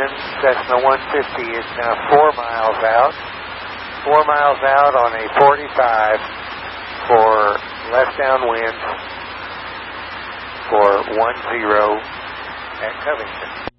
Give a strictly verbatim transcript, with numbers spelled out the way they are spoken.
wind, Cessna one fifty is now four miles out. Four miles out on a forty-five for left downwind for one zero at Covington.